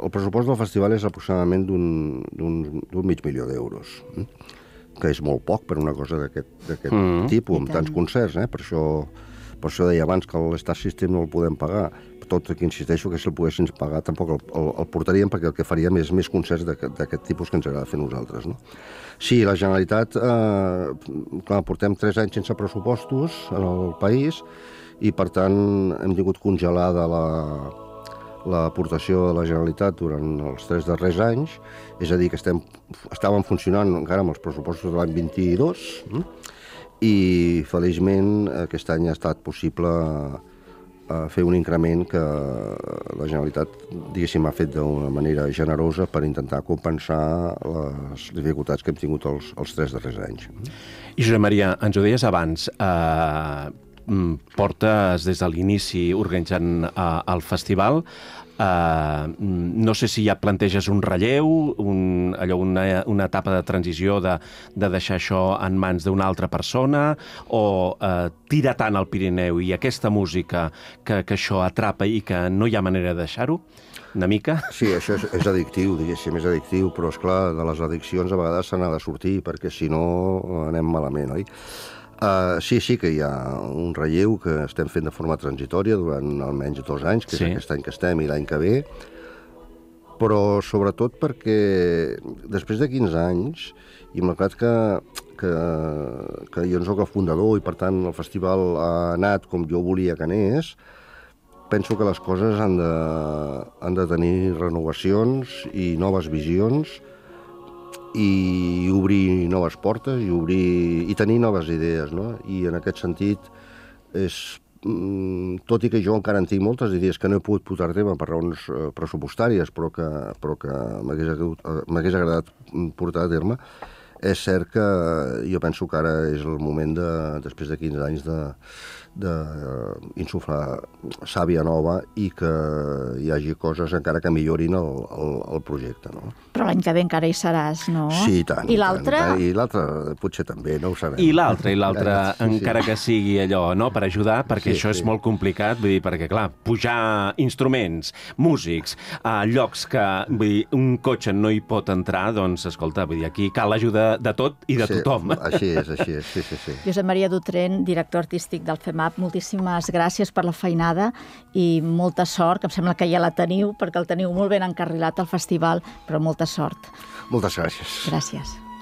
el pressupost del festival és aproximadament d'un $500.000 que és molt poc per una cosa d'aquest tipus, amb tants concerts, Per això deia abans que l'Star System no el podem pagar. Tot que insisteixo que si el poguéssim pagar tampoc el portaríem, perquè el que faríem és més concerts d'aquest tipus que ens agrada fer nosaltres, no? Sí, la Generalitat, clar, portem 3 anys sense pressupostos en el país i, per tant, hem tingut congelada l'aportació de la Generalitat durant els 3 darrers anys, és a dir, que estàvem funcionant encara amb els pressupostos de l'any 22 i, feliçment, aquest any ha estat possible fer un increment que la Generalitat, diguéssim, ha fet d'una manera generosa per intentar compensar les dificultats que hem tingut els 3 darrers anys. I Josep Maria, ens ho deies abans, portes des de l'inici organitzant el festival. No sé si ja planteges un relleu, una etapa de transició de deixar això en mans d'una altra persona, o tira tant al Pirineu i aquesta música que això atrapa i que no hi ha manera de deixar-ho? Una mica? Sí, això és addictiu, diguéssim, és addictiu, però, esclar, de les addiccions a vegades se n'ha de sortir, perquè si no anem malament, oi? Sí que hi ha un relleu que estem fent de forma transitòria durant almenys 2 anys, que és aquest any que estem i l'any que ve, però sobretot perquè després de 15 anys, i malgrat que jo en soc el fundador i per tant el festival ha anat com jo volia que anés, penso que les coses han de tenir renovacions i noves visions, i obrir noves portes i tenir noves idees, no? I en aquest sentit, tot i que jo encara en tinc moltes idees que no he pogut portar a terme per raons pressupostàries, però que m'hagués agradat portar a terme, és cert que jo penso que ara és el moment, després de 15 anys, d'insuflar sàvia nova i que hi hagi coses encara que millorin el projecte, no? Però l'any que ve encara hi seràs, no? Sí, i tant. I l'altre? I l'altre potser també, no ho sabem. I l'altre, encara que sigui allò, no?, per ajudar, perquè això és molt complicat, vull dir, perquè, clar, pujar instruments, músics, a llocs que, vull dir, un cotxe no hi pot entrar, doncs, escolta, vull dir, aquí cal l'ajuda de tot i de tothom. Així és, sí. Josep Maria Dutren, director artístic del FEMAP, moltíssimes gràcies per la feinada i molta sort, que em sembla que ja la teniu, perquè el teniu molt ben encarrilat al festival, però molta sort. Moltes gràcies. Gràcies.